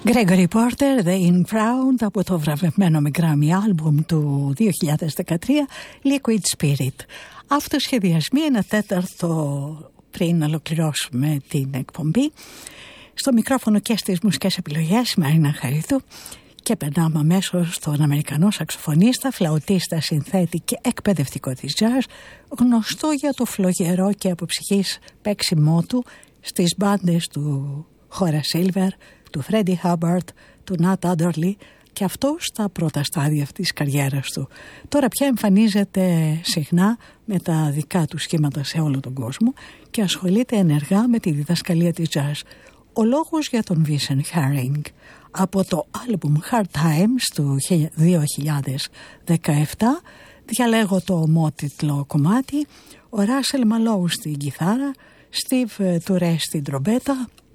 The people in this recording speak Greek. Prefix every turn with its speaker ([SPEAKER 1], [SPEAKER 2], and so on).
[SPEAKER 1] Gregory Porter, The In Crowd, από το βραβευμένο με Grammy άλμπουμ του 2013, Liquid Spirit. Αυτοσχεδιασμοί, ένα τέταρτο πριν ολοκληρώσουμε την εκπομπή. Στο μικρόφωνο και στις μουσικές επιλογές, Μαρίνα Χαρίτου. Και περνάμε αμέσως στον Αμερικανό σαξοφωνίστα, φλαουτίστα, συνθέτη και εκπαιδευτικό της jazz, γνωστό για το φλογερό και από ψυχής παίξιμό του στις μπάντες του Horace Silver, του Freddie Hubbard, του Nat Adderley, και αυτό στα πρώτα στάδια αυτής της καριέρας του. Τώρα πια εμφανίζεται συχνά με τα δικά του σχήματα σε όλο τον κόσμο και ασχολείται ενεργά με τη διδασκαλία της jazz. Ο λόγος για τον Vincent Herring. Από το άλμπουμ Hard Times του 2017 διαλέγω το ομότιτλο κομμάτι, ο Russell Mallow στην κιθάρα, Steve Touré στην τρομπέτα,